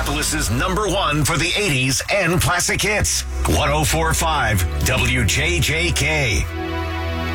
Minneapolis's number one for the 80s and classic hits. 104.5 WJJK.